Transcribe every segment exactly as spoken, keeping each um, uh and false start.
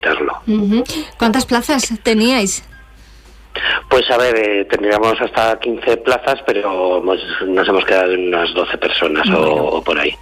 visitarlo. Uh-huh. ¿Cuántas plazas teníais? Pues a ver, eh, tendríamos hasta quince plazas, pero hemos, nos hemos quedado en unas doce personas bueno. o, o por ahí.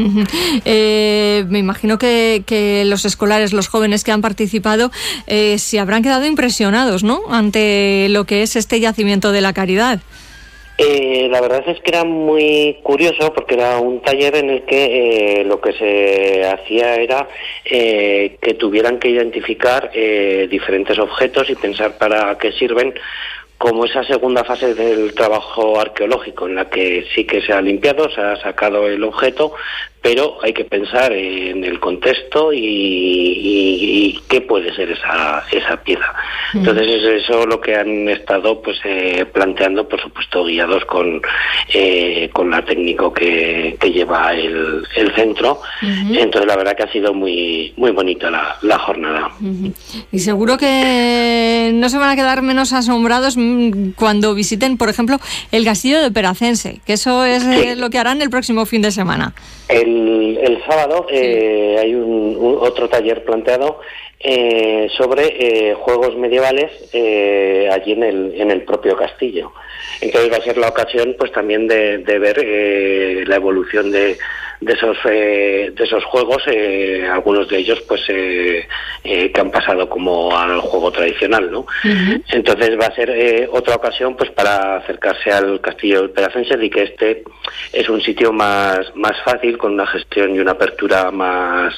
Eh, me imagino que, que los escolares, los jóvenes que han participado, eh, se habrán quedado impresionados, ¿no?, ante lo que es este yacimiento de la Caridad. Eh, la verdad es que era muy curioso porque era un taller en el que eh, lo que se hacía era eh, que tuvieran que identificar eh, diferentes objetos y pensar para qué sirven, como esa segunda fase del trabajo arqueológico, en la que sí que se ha limpiado, se ha sacado el objeto, pero hay que pensar en el contexto y, y, y qué puede ser esa esa pieza. Entonces es eso lo que han estado pues eh, planteando, por supuesto guiados con eh, con la técnico que, que lleva el, el centro. Uh-huh. Entonces la verdad que ha sido muy muy bonita la, la jornada. Uh-huh. Y seguro que no se van a quedar menos asombrados cuando visiten, por ejemplo, el Castillo de Peracense, que eso es sí. eh, lo que harán el próximo fin de semana. El, el sábado eh, sí. hay un, un otro taller planteado eh, sobre eh, juegos medievales eh, allí en el en el propio castillo. Entonces va a ser la ocasión pues también de, de ver eh, la evolución de de esos eh, de esos juegos, eh, algunos de ellos pues eh, eh, que han pasado como al juego tradicional, ¿no? Uh-huh. Entonces va a ser eh, otra ocasión pues para acercarse al Castillo del Peracense, y que este es un sitio más más fácil, con una gestión y una apertura más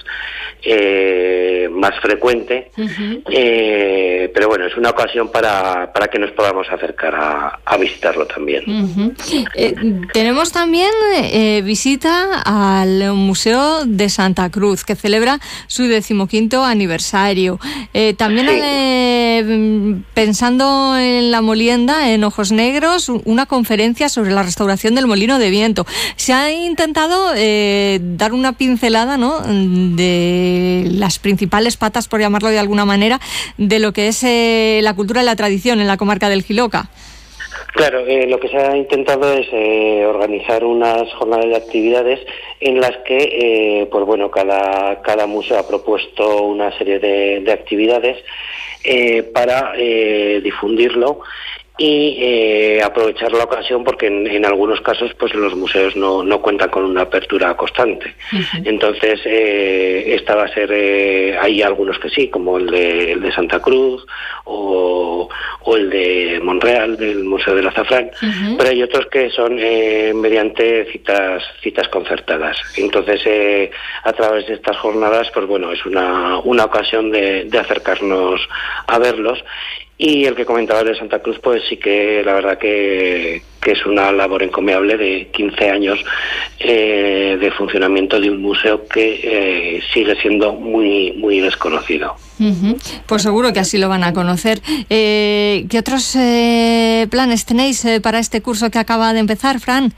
eh, más frecuente. Uh-huh. eh, pero bueno, es una ocasión para para que nos podamos acercar a, a visitarlo también. Uh-huh. eh, tenemos también eh, visita a al Museo de Santa Cruz, que celebra su decimoquinto aniversario. Eh, también sí. eh, pensando en la molienda, en Ojos Negros, una conferencia sobre la restauración del molino de viento. Se ha intentado eh, dar una pincelada, ¿no?, de las principales patas, por llamarlo de alguna manera, de lo que es eh, la cultura y la tradición en la comarca del Jiloca. Claro, eh, lo que se ha intentado es eh, organizar unas jornadas de actividades en las que, eh, pues bueno, cada cada museo ha propuesto una serie de, de actividades eh, para eh, difundirlo y eh, aprovechar la ocasión, porque en, en algunos casos pues los museos no, no cuentan con una apertura constante. Uh-huh. Entonces eh, esta va a ser, eh, hay algunos que sí, como el de, el de Santa Cruz o, o el de Monreal, del Museo del Azafrán, uh-huh. pero hay otros que son eh, mediante citas citas concertadas. Entonces eh, a través de estas jornadas pues bueno, es una, una ocasión de, de acercarnos a verlos. Y el que comentaba de Santa Cruz, pues sí que la verdad que, que es una labor encomiable de quince años eh, de funcionamiento de un museo que eh, sigue siendo muy muy desconocido. Uh-huh. Pues seguro que así lo van a conocer. Eh, ¿Qué otros eh, planes tenéis eh, para este curso que acaba de empezar, Fran?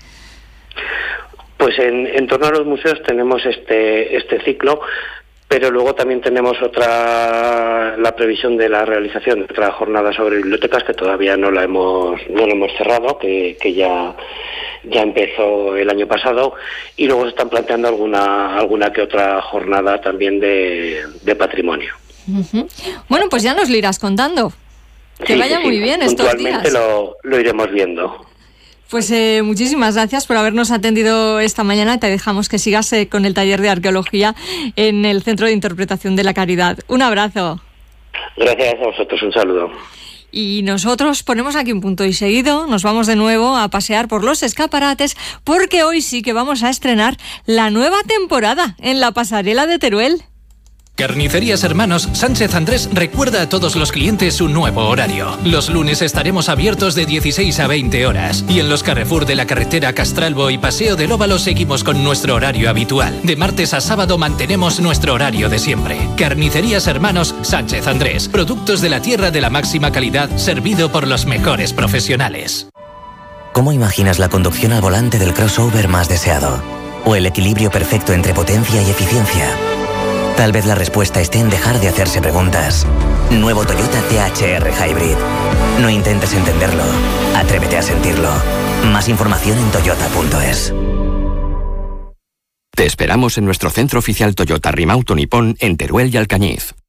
Pues en, en torno a los museos tenemos este este ciclo, pero luego también tenemos otra, la previsión de la realización de otra jornada sobre bibliotecas, que todavía no la hemos no la hemos cerrado, que, que ya ya empezó el año pasado, y luego se están planteando alguna alguna que otra jornada también de, de patrimonio. Uh-huh. Bueno, pues ya nos lo irás contando. Que sí, vaya sí, muy sí. bien estos días. Puntualmente lo, lo iremos viendo. Pues eh, muchísimas gracias por habernos atendido esta mañana. Te dejamos que sigas eh, con el taller de arqueología en el Centro de Interpretación de la Caridad. Un abrazo. Gracias a vosotros, un saludo. Y nosotros ponemos aquí un punto y seguido. Nos vamos de nuevo a pasear por los escaparates, porque hoy sí que vamos a estrenar la nueva temporada en la pasarela de Teruel. Carnicerías Hermanos Sánchez Andrés recuerda a todos los clientes su nuevo horario. Los lunes estaremos abiertos de dieciséis a veinte horas. Y en los Carrefour de la carretera Castralbo y Paseo del Óvalo seguimos con nuestro horario habitual. De martes a sábado mantenemos nuestro horario de siempre. Carnicerías Hermanos Sánchez Andrés. Productos de la tierra de la máxima calidad, servido por los mejores profesionales. ¿Cómo imaginas la conducción al volante del crossover más deseado? ¿O el equilibrio perfecto entre potencia y eficiencia? Tal vez la respuesta esté en dejar de hacerse preguntas. Nuevo Toyota T H R Hybrid. No intentes entenderlo, atrévete a sentirlo. Más información en toyota punto es. Te esperamos en nuestro centro oficial Toyota Rimauto Nippon en Teruel y Alcañiz.